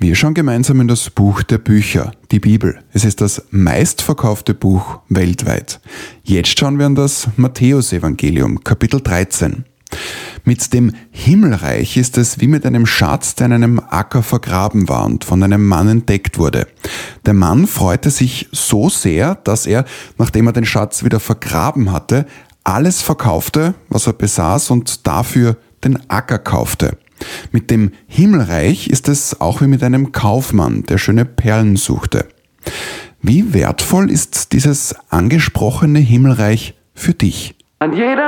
Wir schauen gemeinsam in das Buch der Bücher, die Bibel. Es ist das meistverkaufte Buch weltweit. Jetzt schauen wir an das Matthäusevangelium, Kapitel 13. Mit dem Himmelreich ist es wie mit einem Schatz, der in einem Acker vergraben war und von einem Mann entdeckt wurde. Der Mann freute sich so sehr, dass er, nachdem er den Schatz wieder vergraben hatte, alles verkaufte, was er besaß und dafür den Acker kaufte. Mit dem Himmelreich ist es auch wie mit einem Kaufmann, der schöne Perlen suchte. Wie wertvoll ist dieses angesprochene Himmelreich für dich?